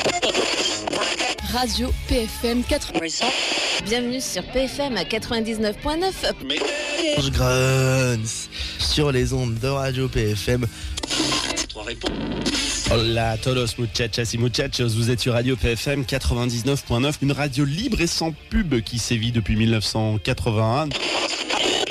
Radio PFM 80. Bienvenue sur PFM à 99.9. Je grunts sur les ondes de Radio PFM. Hola a todos muchachas y muchachos, vous êtes sur Radio PFM 99.9, une radio libre et sans pub qui sévit depuis 1981.